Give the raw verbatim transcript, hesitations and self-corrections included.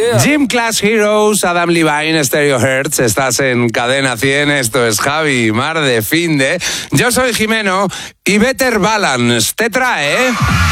Yeah. Gym Class Heroes, Adam Levine, Stereo Hertz. Estás en Cadena cien, esto es Javi y Mar de Finde. Yo soy Jimeno y Better Balance te trae...